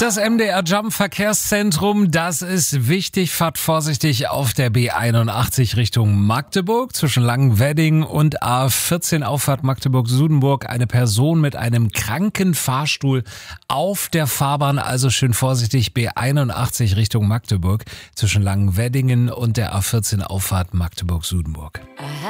Das MDR Jump Verkehrszentrum, das ist wichtig. Fahrt vorsichtig auf der B81 Richtung Magdeburg. Zwischen Langenwedding und A14 Auffahrt Magdeburg-Sudenburg eine Person mit einem Krankenfahrstuhl auf der Fahrbahn. Also schön vorsichtig, B81 Richtung Magdeburg. Zwischen Langenweddingen und der A14 Auffahrt Magdeburg-Sudenburg.